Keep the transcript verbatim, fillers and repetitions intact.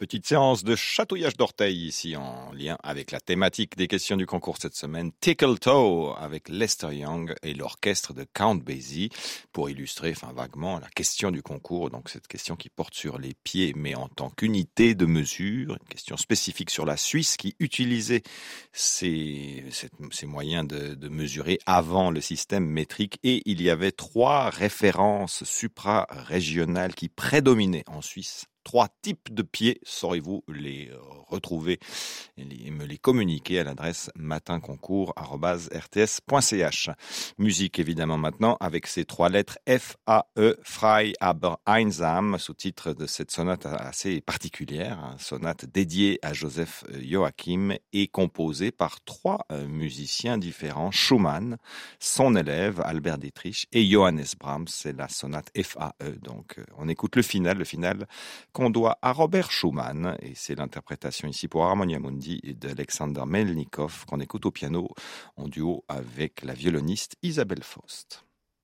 Petite séance de chatouillage d'orteils ici en lien avec la thématique des questions du concours cette semaine. Tickle Toe avec Lester Young et l'orchestre de Count Basie pour illustrer, enfin vaguement, la question du concours. Donc cette question qui porte sur les pieds mais en tant qu'unité de mesure. Une question spécifique sur la Suisse qui utilisait ces, ces moyens de, de mesurer avant le système métrique. Et il y avait trois références supra-régionales qui prédominaient en Suisse. Trois types de pieds, saurez-vous les retrouver et me les communiquer à l'adresse matinconcours arobase r t s point c h. Musique évidemment maintenant avec ces trois lettres F A E, Frei aber einsam, sous-titre de cette sonate assez particulière, sonate dédiée à Joseph Joachim et composée par trois musiciens différents, Schumann, son élève Albert Dietrich et Johannes Brahms. C'est la sonate F A E. Donc on écoute le final, le final qu'on doit à Robert Schumann, et c'est l'interprétation ici pour Harmonia Mundi d'Alexander Melnikov qu'on écoute au piano en duo avec la violoniste Isabelle Faust.